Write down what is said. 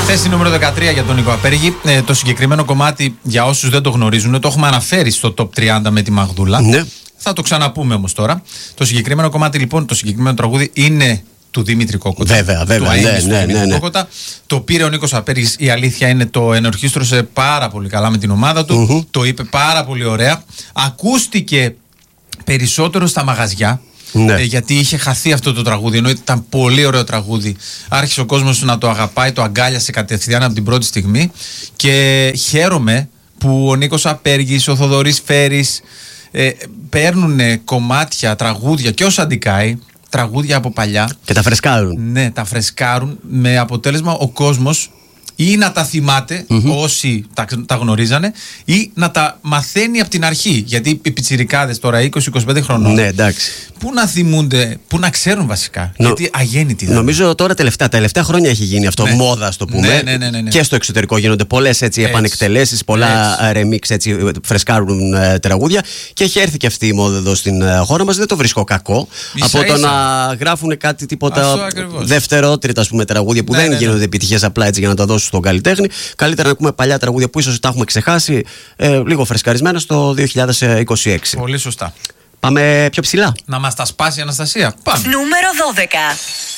Θέση νούμερο 13 για τον Νίκο Απέργη. Το συγκεκριμένο κομμάτι, για όσους δεν το γνωρίζουν, το έχουμε αναφέρει στο top 30 με τη Μαγδούλα. Ναι. Θα το ξαναπούμε όμως τώρα. Το συγκεκριμένο κομμάτι, λοιπόν, το συγκεκριμένο τραγούδι είναι του Δημήτρη Κόκοτα. Βέβαια. Ναι. Κόκοτα. Το πήρε ο Νίκος Απέργης. Η αλήθεια είναι, το ενορχίστρωσε πάρα πολύ καλά με την ομάδα του. Το είπε πάρα πολύ ωραία. Ακούστηκε περισσότερο στα μαγαζιά. Ναι. Γιατί είχε χαθεί αυτό το τραγούδι, ενώ ήταν πολύ ωραίο τραγούδι. Άρχισε ο κόσμος να το αγαπάει, το αγκάλιασε κατευθείαν από την πρώτη στιγμή. Και χαίρομαι που ο Νίκος Απέργης, ο Θοδωρής Φέρης παίρνουν κομμάτια, τραγούδια και ο Σαντικάη, τραγούδια από παλιά. Και τα φρεσκάρουν. Ναι, τα φρεσκάρουν, με αποτέλεσμα ο κόσμος ή να τα θυμάται όσοι τα γνωρίζανε, ή να τα μαθαίνει από την αρχή. Γιατί οι πιτσιρικάδες τώρα 20-25 χρονών, ναι, εντάξει, πού να θυμούνται, πού να ξέρουν βασικά. Γιατί αγέννητοι δεν. Νομίζω τώρα τα τελευταία χρόνια έχει γίνει αυτό, μόδα, ας το πούμε. Ναι. Και στο εξωτερικό γίνονται πολλές επανεκτελέσεις, πολλά remix, έτσι, φρεσκάρουν τραγούδια. Και έχει έρθει και αυτή η μόδα εδώ στην χώρα μας. Δεν το βρίσκω κακό. Από το να γράφουν κάτι τίποτα δεύτερο, τρίτο, ας πούμε, τραγούδια που δεν γίνονται επιτυχίες απλά έτσι για να τα δώσουν στον καλλιτέχνη. Καλύτερα να ακούμε παλιά τραγούδια που ίσως τα έχουμε ξεχάσει, λίγο φρεσκαρισμένα στο 2026. Πολύ σωστά. Πάμε πιο ψηλά. Να μας τα σπάσει η Αναστασία. Πάμε. Νούμερο 12.